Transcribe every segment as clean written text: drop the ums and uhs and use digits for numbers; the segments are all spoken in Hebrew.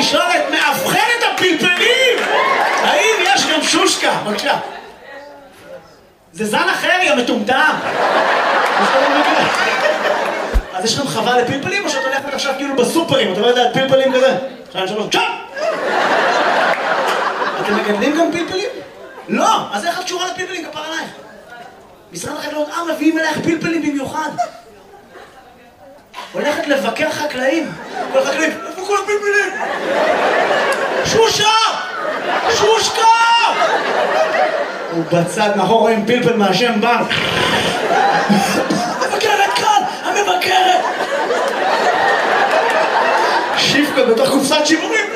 לשאול את מאבחנת הפלפלים, האם יש גם שושקה? בבקשה. זה זן אחר, יא מטומטם. אז יש לכם חווה לפלפלים, או שאת הולכת עכשיו כאילו בסופרים, אתה לא יודע, פלפלים כזה? שתיים, שלוש, צ'אפ! אתם מגדלים גם פלפלים? לא! אז איך את קשורה לפלפלים? כפר עלייך. משרד החקלאות, מביאים אלייך פלפלים במיוחד. הולכת לבקר חקלאים. כל החקלאים, איפה כל הפלפלים? שושה! שושקה! הוא בצד מאחור רואים פלפל מהשם בנק. המבקרת כאן! המבקרת! שיפקה בתוך קופסת שימורים.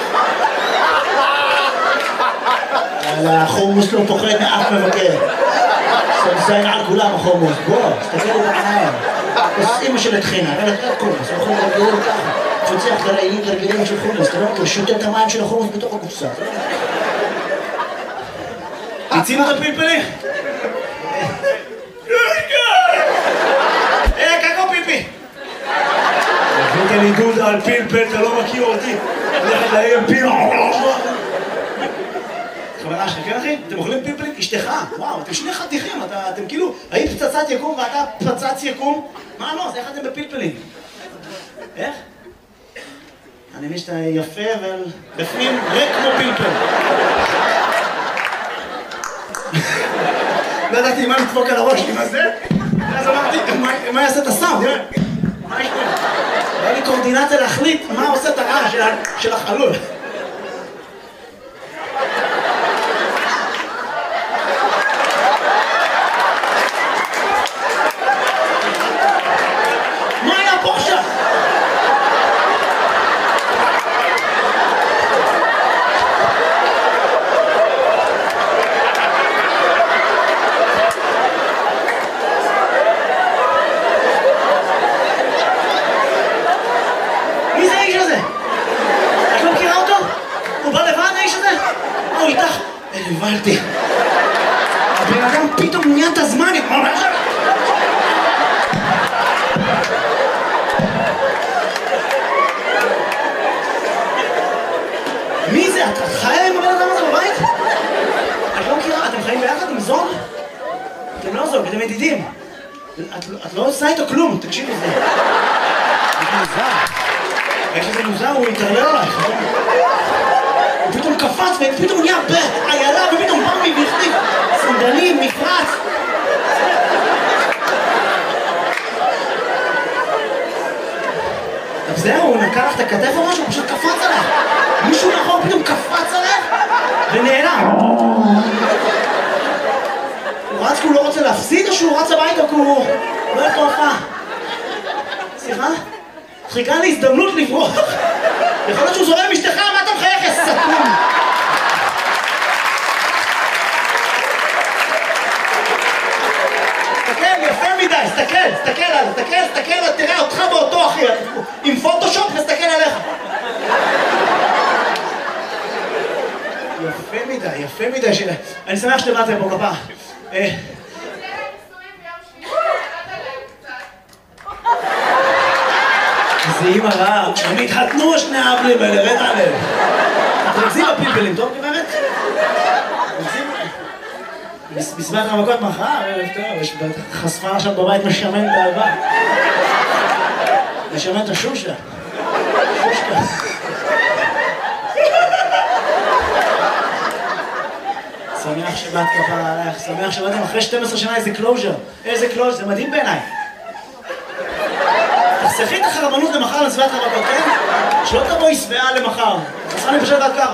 החומוס לא פוחד מאף מבקר. סמסיין על כולם החומוס. בוא, תסתכל בעיניים. אז אמא של התחינה, אבל אתה קומוס, הוא יכול לגדול ככה. תפצח את הרעילים גרגלים של חומוס, אתה לא מכיר, שותה את המים של החומוס בתוך הקופסה. תצינו את הפלפלים. קקו פיפי. הבאת לי דודה על פלפל, אתה לא מכיר אותי. הולכת להעיר פלפל. חברה שלכם, כן אחי? אתם אוכלים פלפלים? אשתך, וואו, אתם שני חתיכים, אתם כאילו, היית פצצת יקום ואתה פצץ יקום? מה לא? אז איך אתם בפלפלים? איך? אני מבין שאתה יפה, אבל בפנים ריק כמו פלפל. לא ידעתי מה לדפוק על הראש, מה זה? אז אמרתי, מה יעשה את הסאונד? מה יש פה? היה לי קורדינציה להחליט מה עושה את הרעש של החלול. הבנתי. הבן אדם פתאום נהיה את הזמן, ממש. מי זה? את חיה עם הבן אדם הזה בבית? את לא מכירה? אתם חיים ביחד עם זוג? אתם לא זוג, אתם ידידים. את לא עושה איתו כלום, תקשיבי לזה. זה מוזר. יש איזה מוזר, הוא יתערלל עלייך. הוא פתאום קפץ ופתאום נהיה בעיילה ופתאום בא מי והחליף סנדלים, מפרץ. אז זהו, הוא נקע לך את הכתף או משהו, הוא פשוט קפץ עליך. מישהו מאחור פתאום קפץ עליך ונעלם. הוא רץ כי הוא לא רוצה להפסיד או שהוא רץ הביתה כי הוא לא יכול הופעה? סליחה? חיכה לי הזדמנות לברוח. יכול להיות שהוא זורם אשתך, מה אתה מחייך, יא סתום? תסתכל, יפה מדי, תסתכל, תראה אותך באותו אחי, עם פוטושופ נסתכל עליך. יפה מדי, אני שמח שבאתם פה כפה. זה אימא רעה, הם התחתנו שני האבלים האלה, רד עליהם. תרקזים בפלפלים, טוב גברת? בסביבת המכות מחר, ערב טוב, יש חשפה עכשיו בבית משמן באהבה. משמן את השושה. שושקה. שמח שבאת כפרה עלייך, שמח שבאתם אחרי 12 שנה איזה קלוז'ר. איזה קלוז'ר, זה מדהים בעיניי. תחסכי את החרבנות למחר לסביבת המכות, כן? שלא תבואי שבעה למחר. חסכה לי פשוט עד ככה.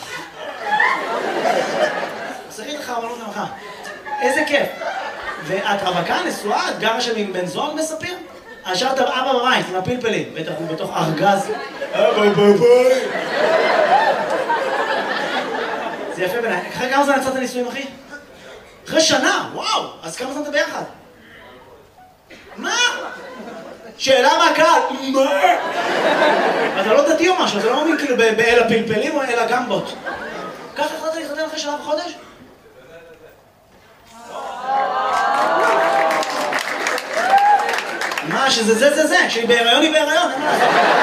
תחסכי את החרבנות למחר. איזה כיף. ואת רווקה, נשואה, את גרה שם עם בן זוג מספיר? השארת אבא בבית עם הפלפלים, בטח הוא בתוך ארגז. אבא בבית. זה יפה בעיניי. אחרי כמה זמן יצאת נישואים, אחי? אחרי שנה, וואו! אז כמה זמן אתה ביחד? מה? שאלה מהקהל, מה? אתה לא דתי או משהו, אתה לא מאמין כאילו באל הפלפלים או אל הגמבות. ככה החלטת להתחתן אחרי שנה וחודש? מה, שזה זה, שהיא בהיריון, אין מה לעשות.